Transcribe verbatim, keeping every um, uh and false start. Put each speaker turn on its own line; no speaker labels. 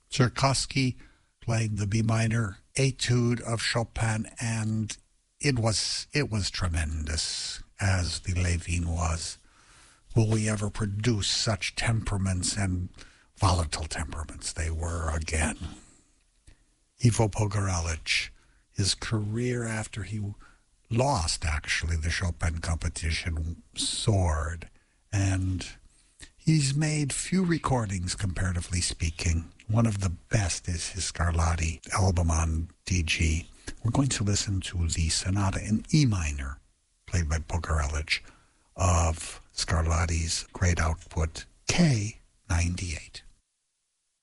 Tchaikovsky playing the B minor etude of Chopin, and it was it was tremendous, as the Levine was. Will we ever produce such temperaments, and volatile temperaments they were again? Ivo Pogorelic, his career after he lost, actually, the Chopin competition soared, and he's made few recordings, comparatively speaking. One of the best is his Scarlatti album on D G. We're going to listen to the sonata in E minor, played by Pogorelic, of Scarlatti's great output, K ninety-eight.